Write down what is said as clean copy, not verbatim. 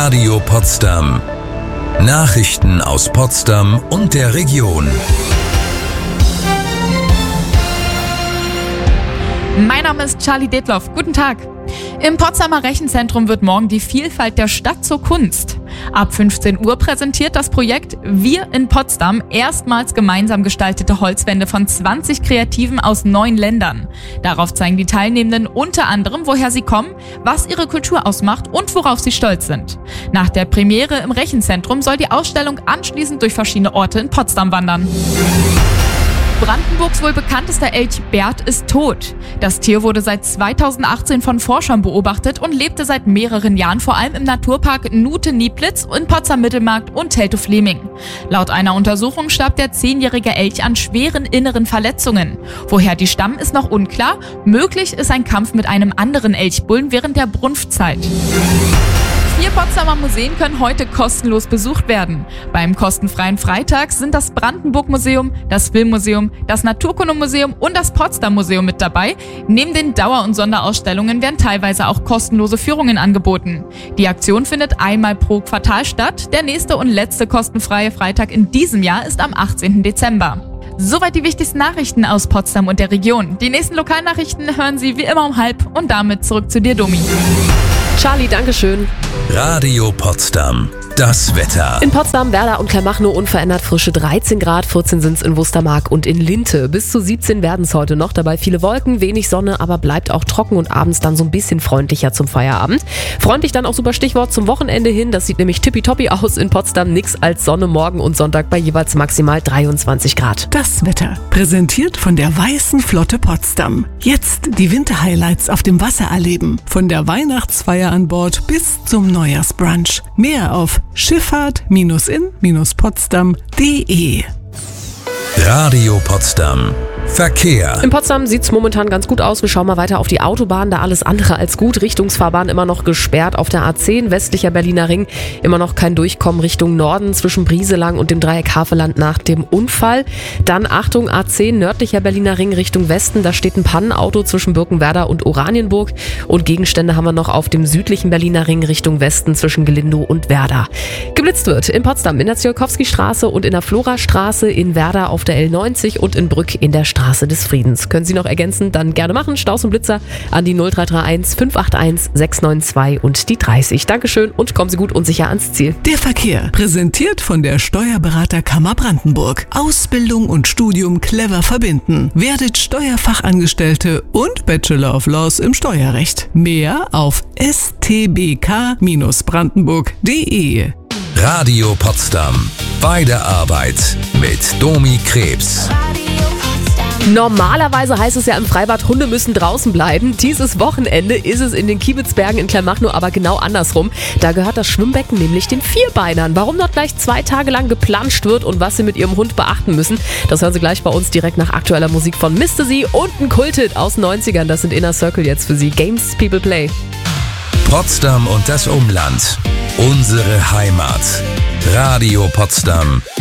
Radio Potsdam. Nachrichten aus Potsdam und der Region. Mein Name ist Charlie Detloff. Guten Tag. Im Potsdamer Rechenzentrum wird morgen die Vielfalt der Stadt zur Kunst. Ab 15 Uhr präsentiert das Projekt Wir in Potsdam erstmals gemeinsam gestaltete Holzwände von 20 Kreativen aus 9 Ländern. Darauf zeigen die Teilnehmenden unter anderem, woher sie kommen, was ihre Kultur ausmacht und worauf sie stolz sind. Nach der Premiere im Rechenzentrum soll die Ausstellung anschließend durch verschiedene Orte in Potsdam wandern. Brandenburgs wohl bekanntester Elch Bert ist tot. Das Tier wurde seit 2018 von Forschern beobachtet und lebte seit mehreren Jahren vor allem im Naturpark Nute-Nieplitz in Potsdam-Mittelmarkt und Teltow-Fleming. Laut einer Untersuchung starb der 10-jährige Elch an schweren inneren Verletzungen. Woher die stammen, ist noch unklar. Möglich ist ein Kampf mit einem anderen Elchbullen während der Brunftzeit. 4 Potsdamer Museen können heute kostenlos besucht werden. Beim kostenfreien Freitag sind das Brandenburg-Museum, das Filmmuseum, das Naturkundemuseum und das Potsdam-Museum mit dabei. Neben den Dauer- und Sonderausstellungen werden teilweise auch kostenlose Führungen angeboten. Die Aktion findet einmal pro Quartal statt. Der nächste und letzte kostenfreie Freitag in diesem Jahr ist am 18. Dezember. Soweit die wichtigsten Nachrichten aus Potsdam und der Region. Die nächsten Lokalnachrichten hören Sie wie immer um 12:30 und damit zurück zu dir, Domi. Charlie, Dankeschön. Radio Potsdam. Das Wetter. In Potsdam, Werder und Kleinmachnow unverändert frische 13 Grad, 14 sind es in Wustermark und in Linte. Bis zu 17 werden es heute noch, dabei viele Wolken, wenig Sonne, aber bleibt auch trocken und abends dann so ein bisschen freundlicher zum Feierabend. Freundlich dann auch super Stichwort zum Wochenende hin, das sieht nämlich tippitoppi aus in Potsdam, nix als Sonne morgen und Sonntag bei jeweils maximal 23 Grad. Das Wetter, präsentiert von der Weißen Flotte Potsdam. Jetzt die Winterhighlights auf dem Wasser erleben, von der Weihnachtsfeier an Bord bis zum Neujahrsbrunch. Mehr auf Schifffahrt-in-potsdam.de. Radio Potsdam. Verkehr. In Potsdam sieht es momentan ganz gut aus. Wir schauen mal weiter auf die Autobahn. Da alles andere als gut. Richtungsfahrbahn immer noch gesperrt. Auf der A10 westlicher Berliner Ring immer noch kein Durchkommen Richtung Norden zwischen Brieselang und dem Dreieck Havelland nach dem Unfall. Dann Achtung, A10 nördlicher Berliner Ring Richtung Westen. Da steht ein Pannenauto zwischen Birkenwerder und Oranienburg. Und Gegenstände haben wir noch auf dem südlichen Berliner Ring Richtung Westen zwischen Gelindow und Werder. Geblitzt wird in Potsdam in der Tsiolkovski-Straße und in der Florastraße, in Werder auf der L90 und in Brück in der Straße des Friedens. Können Sie noch ergänzen? Dann gerne machen. Staus und Blitzer an die 0331 581 692 und die 30. Dankeschön und kommen Sie gut und sicher ans Ziel. Der Verkehr, präsentiert von der Steuerberaterkammer Brandenburg. Ausbildung und Studium clever verbinden. Werdet Steuerfachangestellte und Bachelor of Laws im Steuerrecht. Mehr auf stbk-brandenburg.de. Radio Potsdam. Bei der Arbeit mit Domi Krebs. Normalerweise heißt es ja im Freibad, Hunde müssen draußen bleiben. Dieses Wochenende ist es in den Kiebitzbergen in Kleinmachnow aber genau andersrum. Da gehört das Schwimmbecken nämlich den Vierbeinern. Warum dort gleich 2 Tage lang geplanscht wird und was sie mit ihrem Hund beachten müssen, das hören Sie gleich bei uns direkt nach aktueller Musik von Mr. Sie und ein Kulthit aus den 90ern. Das sind Inner Circle jetzt für Sie. Games People Play. Potsdam und das Umland. Unsere Heimat. Radio Potsdam.